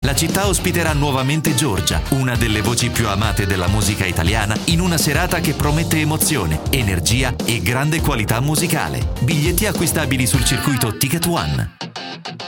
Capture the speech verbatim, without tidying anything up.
la città ospiterà nuovamente Giorgia, una delle voci più amate della musica italiana, in una serata che promette emozione, energia e grande qualità musicale. Biglietti acquistabili sul circuito Ticket One.